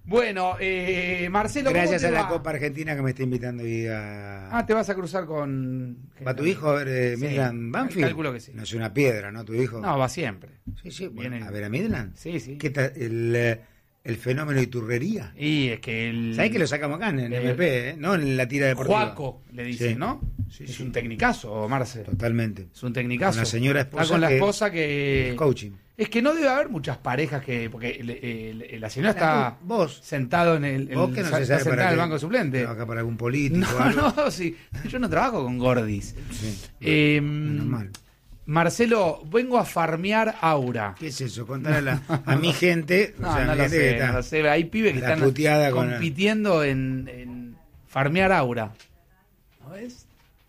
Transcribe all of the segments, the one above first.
Bueno, Marcelo, gracias ¿cómo te a la va? Copa Argentina que me está invitando hoy a... Te vas a cruzar con... ¿Va tu hijo a ver Sí, Midland Banfield? calculo que sí. No es una piedra, ¿no? Tu hijo. No, va siempre. Sí, bueno, Viene- a ver a Midland. Sí, sí. ¿Qué tal el fenómeno Iturrería? Y es que el... ¿Sabés que lo sacamos acá en MP, no en la tira deportiva? Juaco, le dicen, Sí. ¿no? Sí, es sí. un tecnicazo, Marce. Totalmente. Es un tecnicazo. Con la señora esposa Está con la que- esposa que... Coaching. Es que no debe haber muchas parejas que... Porque la señora está Vos. sentado en el... Vos que no se está sabe sentada para en el qué. banco de suplente. Trabaja para algún político o No, algo. no, sí. Yo no trabajo con gordis. Sí. Menos mal. Marcelo, vengo a farmear Aura. ¿Qué es eso? Contale a mi gente. No, o sea, no mi lo gente sé, que está no lo sé. Hay pibes que la están puteada con la- compitiendo en farmear Aura. ¿No ves?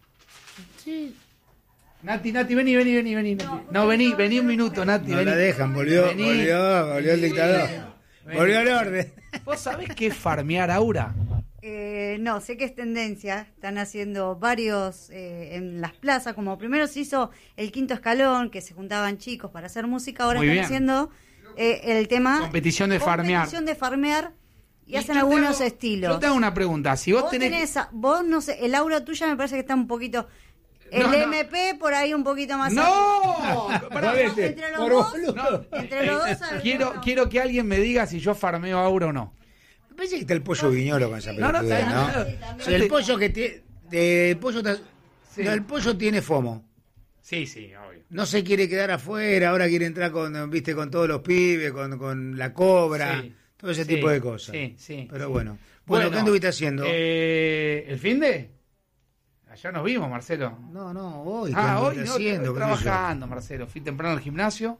Sí. Nati, vení. Nati. No, vení un minuto, Nati. No vení. la dejan, volvió Vení. el dictador. Vení. Volvió al orden. ¿Vos sabés qué es farmear Aura? No, sé que es tendencia. Están haciendo varios en las plazas. Como primero se hizo el Quinto Escalón, que se juntaban chicos para hacer música. Ahora Muy están bien. haciendo el tema... Competición de farmear. Competición de farmear. Y hacen yo algunos te hago- estilos. Yo te hago una pregunta. Si vos tenés... Vos no sé, el aura tuya me parece que está un poquito... El No, no. MP por ahí un poquito más... ¡No! Pará, Jodete, entre los por dos, boludo. entre los dos... quiero que alguien me diga si yo farmeo Aura o no. Me parece que está el pollo viñolo con esa No, no, pelotudez, no, ¿no? no. O sea, el pollo que tiene... El pollo, Sí. no, el pollo tiene FOMO. Sí, obvio. No se quiere quedar afuera, ahora quiere entrar con todos los pibes, con la cobra, Sí. todo ese Sí, tipo de cosas. sí. Pero bueno. Bueno, ¿qué anduviste haciendo? ¿El fin de? Allá nos vimos, Marcelo. No, hoy. ¿Qué Hoy anduviste no, haciendo? estoy ¿Qué sé yo? trabajando, Marcelo. Fui temprano al gimnasio.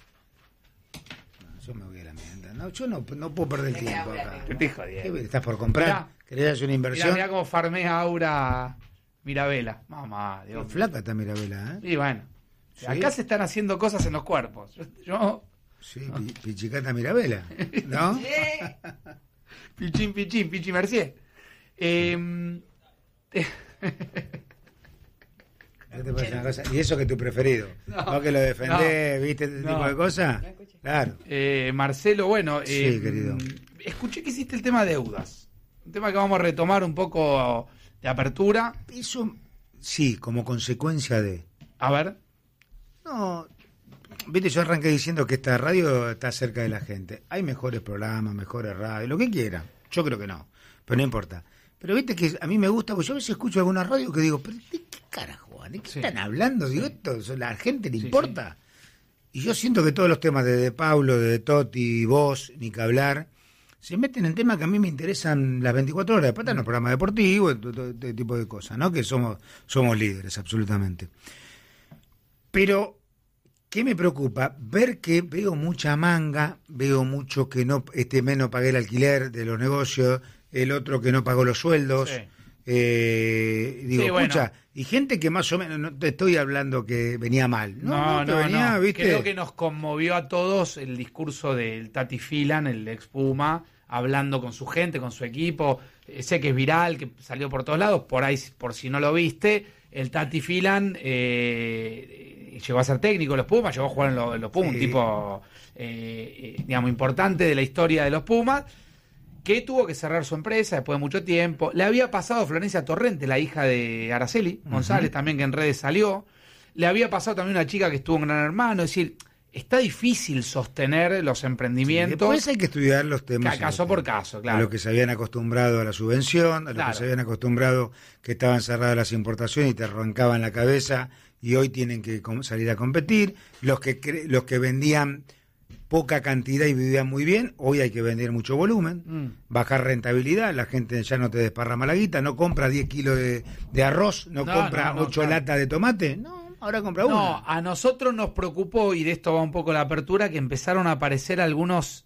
Yo me voy a la mierda. No, yo no puedo perder el tiempo acá. Te estoy jodiendo. ¿Qué, ¿Estás por comprar? Mirá. ¿Querés hacer una inversión? Mirá cómo farmea Aura Mirabela. Mamá, Qué Dios. flaca está Mirabela, ¿eh? Y bueno, ¿Sí? acá se están haciendo cosas en los cuerpos. Yo Sí, Pichicata Mirabela, ¿no? Pichi Mercier. ¿No te parece una cosa? Y eso que es tu preferido. No, que lo defendés, ¿viste? Este no. tipo de cosas. Claro. Marcelo, bueno, Sí, querido. escuché que hiciste el tema deudas. Un tema que vamos a retomar un poco de apertura. Eso, sí, como consecuencia de... A ver. No, viste, yo arranqué diciendo que esta radio está cerca de la gente. Hay mejores programas, mejores radios, lo que quiera. Yo creo que no, pero no importa. Pero viste que a mí me gusta, porque yo a veces escucho alguna radio que digo, pero ¿de qué carajo? ¿De qué Sí. están hablando? Digo, esto a la gente le Sí, importa. Y yo siento que todos los temas de Paulo, de Totti, vos, ni que hablar, se meten en temas que a mí me interesan las 24 horas. Después están los programas deportivos, todo este tipo de cosas, ¿no? Que somos líderes, absolutamente. Pero, ¿qué me preocupa? Ver que veo mucha manga, veo mucho que no menos pagué el alquiler de los negocios, el otro que no pagó los sueldos. Sí. Digo, Sí, bueno. escucha, y gente que más o menos, no te estoy hablando que venía mal. No, que venía, ¿viste? Creo que nos conmovió a todos el discurso del Tati Filan, el ex Puma, hablando con su gente, con su equipo. Sé que es viral, que salió por todos lados, por ahí, por si no lo viste, el Tati Filan llegó a ser técnico de los Pumas, llegó a jugar en los Pumas, Sí. un tipo, digamos, importante de la historia de los Pumas, que tuvo que cerrar su empresa después de mucho tiempo. Le había pasado a Florencia Torrente, la hija de Araceli González, también, que en redes salió. Le había pasado también una chica que estuvo en Gran Hermano. Es decir, está difícil sostener los emprendimientos. Después hay que estudiar los temas. Caso por caso, claro. A lo que se habían acostumbrado a la subvención, a lo Claro. que se habían acostumbrado que estaban cerradas las importaciones y te arrancaban la cabeza y hoy tienen que salir a competir. Los que vendían poca cantidad y vivían muy bien, hoy hay que vender mucho volumen, bajar rentabilidad, la gente ya no te desparrama la guita, no compra 10 kilos de arroz, no compra 8 claro. latas de tomate, no, ahora compra una. No, a nosotros nos preocupó, y de esto va un poco la apertura, que empezaron a aparecer algunos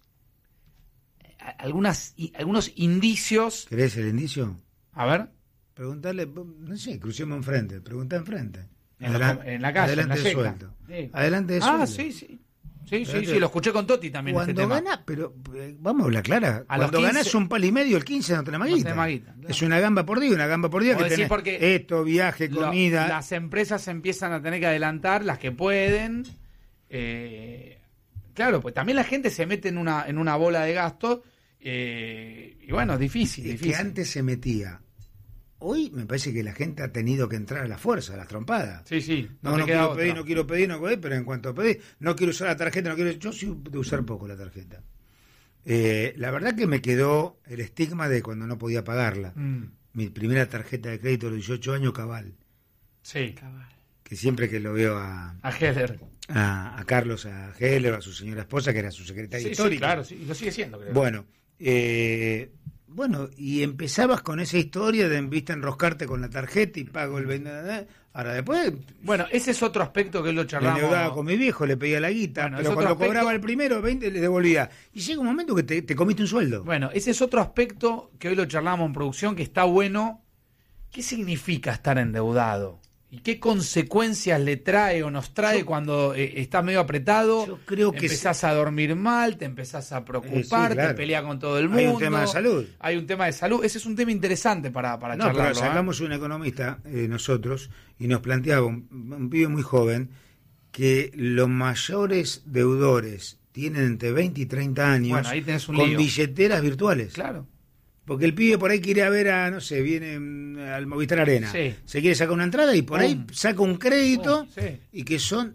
indicios. ¿Querés el indicio? A ver. Preguntarle, no sé, crucemos enfrente, pregunta enfrente. En la calle, adelante en la de yeca. sueldo. Sí. Adelante de sueldo. Sí, lo escuché con Totti también. Cuando este tema. ganás, pero vamos a hablar clara, A los cuando 15 ganás un palo y medio, el 15 no tenés más no guita. tenés más guita, claro. Es una gamba por día Vos que decís tenés porque esto, viaje, comida. Las empresas empiezan a tener que adelantar, las que pueden. Claro, pues también la gente se mete en una bola de gastos Y bueno, difícil. Que antes se metía. Hoy me parece que la gente ha tenido que entrar a la fuerza, a las trompadas. Sí. No quiero pedir, pero en cuanto pedí, no quiero usar la tarjeta, yo soy de usar poco la tarjeta. La verdad que me quedó el estigma de cuando no podía pagarla. Mi primera tarjeta de crédito de 18 años, Cabal. Sí. Que siempre que lo veo a Heller. A Carlos, a Heller, a su señora esposa, que era su secretaria histórica. Sí, claro, sí, y lo sigue siendo, creo. Bueno, y empezabas con esa historia de viste enroscarte con la tarjeta y pago el vendedor. Ahora después... Bueno, ese es otro aspecto que lo charlamos. Me endeudaba con mi viejo, le pedía la guita, bueno, pero cuando cobraba el primero, 20 le devolvía. Y llega un momento que te comiste un sueldo. Bueno, ese es otro aspecto que hoy lo charlamos en producción, que está bueno. ¿Qué significa estar endeudado? ¿Y qué consecuencias le trae o nos trae cuando está medio apretado? Yo creo que empezás a dormir mal, te empezás a preocupar, te peleas con todo el mundo. Hay un tema de salud. Hay un tema de salud. Ese es un tema interesante para charlarlo. Pero sacamos un economista, nosotros, y nos planteaba un pibe muy joven que los mayores deudores tienen entre 20 y 30 años, bueno, ahí tenés un con lío. billeteras virtuales. Claro. Porque el pibe por ahí quiere ver viene al Movistar Arena, Sí. se quiere sacar una entrada y por ahí saca un crédito Sí. y que son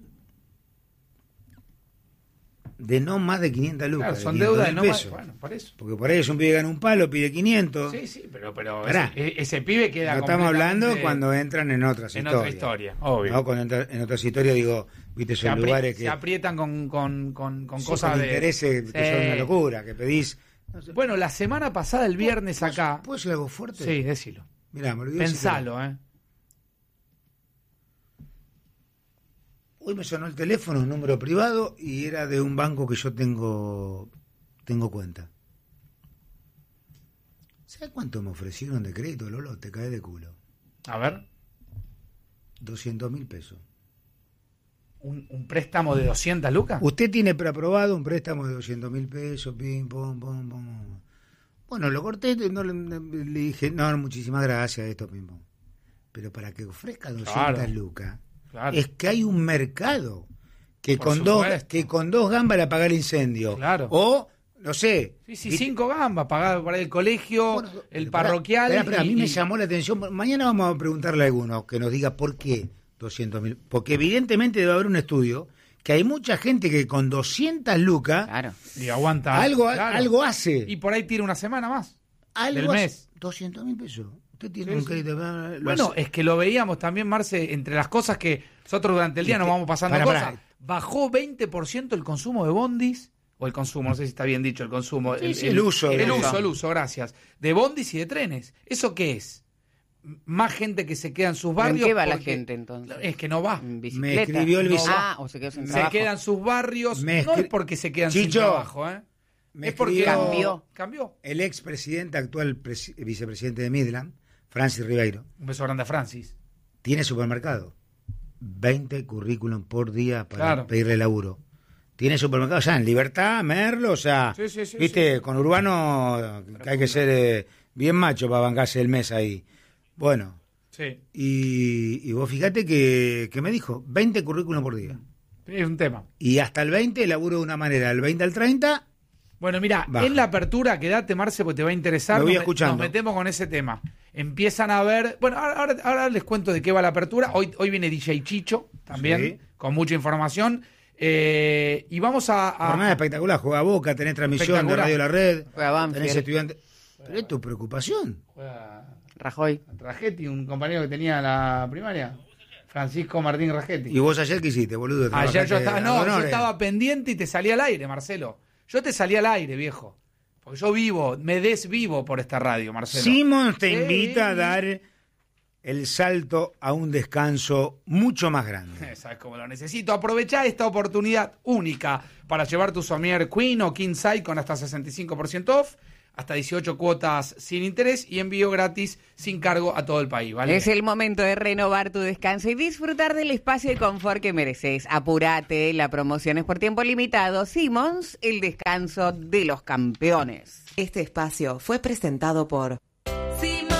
de no más de 500 lucas. Claro, son 500 deudas de no más. pesos. Bueno, por eso. Porque por ahí es un pibe que gana un palo, pide 500. Sí, pero Pará. ese pibe queda No estamos hablando completamente cuando entran en otras en historias. otra historia, obvio. No, cuando entran en otras historias, digo, viste, esos lugares que se aprietan con sí, cosas con de intereses que son una locura, que pedís. No sé. Bueno, la semana pasada, el viernes acá. ¿Puedo decir algo fuerte? Sí, decilo. Mirá, me olvidé. Pensalo, Hoy me sonó el teléfono, un número privado, y era de un banco que yo tengo cuenta. ¿Sabes cuánto me ofrecieron de crédito, Lolo? Te caes de culo. A ver. 200.000 pesos. ¿Un préstamo de 200 lucas? Usted tiene preaprobado un préstamo de 200.000 pesos, pim, pum. Bueno, lo corté, le dije, no, muchísimas gracias, esto, pim, pum. Pero para que ofrezca 200 lucas, es que hay un mercado que con dos gambas le paga el incendio. Claro. O, no sé. Sí, 5 gambas, pagado para el colegio, el parroquial. Pero a mí me llamó la atención. Mañana vamos a preguntarle a alguno que nos diga por qué 200.000. Porque evidentemente debe haber un estudio que hay mucha gente que con 200 lucas y aguanta algo hace. Y por ahí tira una semana más. Algo del mes. 200.000 pesos. Usted tiene un crédito. Bueno, es que lo veíamos también, Marce, entre las cosas que nosotros durante el día nos vamos pasando cosas. Bajó 20% el consumo de bondis, o el consumo, no sé si está bien dicho el consumo. El uso. El uso, gracias. De bondis y de trenes. ¿Eso qué es? Más gente que se queda en sus barrios. ¿En qué va la gente entonces? Es que no va. ¿En bicicleta? Me escribió el vecino. O se quedó sin trabajo. Se queda en sus barrios. No es porque se quedan sin Chicho, trabajo, es porque cambió. El expresidente, actual vicepresidente de Midland, Francis Ribeiro. Un beso grande a Francis. Tiene supermercado. 20 currículum por día para pedirle laburo. Tiene supermercado ya en Libertad, Merlo, o sea, viste, con Urbano que hay que ser bien macho para bancarse el mes ahí. Bueno, y vos fíjate que me dijo, 20 currículum por día. Es un tema. Y hasta el 20 laburo de una manera, el 20 al 30... Bueno, mira, en la apertura, quédate, Marce, porque te va a interesar. Lo voy escuchando. Nos metemos con ese tema. Empiezan a ver... Bueno, ahora les cuento de qué va la apertura. Hoy viene DJ Chicho, también, con mucha información. Y vamos a... Jornada espectacular. Juega Boca, tenés transmisión de Radio La Red, tenés estudiantes... Pero es tu preocupación. Juega Rajoy. Ragetti, un compañero que tenía en la primaria. Francisco Martín Ragetti. ¿Y vos ayer qué hiciste, boludo? Ayer yo estaba pendiente y te salí al aire, Marcelo. Yo te salí al aire, viejo. Porque yo me desvivo por esta radio, Marcelo. Simón te invita a dar el salto a un descanso mucho más grande. ¿Sabes cómo lo necesito? Aprovechá esta oportunidad única para llevar tu somier Queen o King Size con hasta 65% off, hasta 18 cuotas sin interés y envío gratis sin cargo a todo el país, ¿vale? Es el momento de renovar tu descanso y disfrutar del espacio y confort que mereces. Apúrate, la promoción es por tiempo limitado. Simmons, el descanso de los campeones. Este espacio fue presentado por